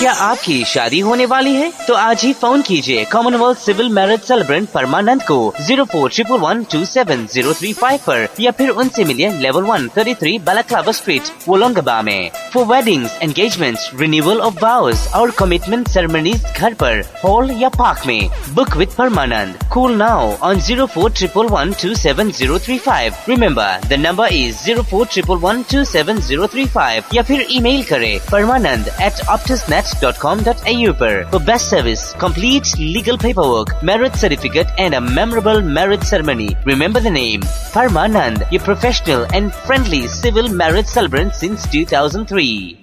क्या आपकी शादी होने वाली है? तो आज ही फोन कीजिए कॉमनवेल्थ सिविल मैरिज सेलिब्रेंट परमानंद को 0411277035 पर या फिर उनसे मिलिए लेवल 1 33 बालाक्लाबा स्ट्रीट वोलोंगबा में। For weddings, engagements, renewal of वाउज और कमिटमेंट सेरेमनीज घर पर, हॉल या पार्क में। Book with Parmanand. Call now on 0411277035। Remember the number is 0411277035 या फिर ईमेल करें permanand@optusnet.com.au पर। For best service, complete legal paperwork, marriage certificate and a memorable marriage ceremony. Remember the name Parmanand, a professional and friendly civil marriage celebrant since 2003.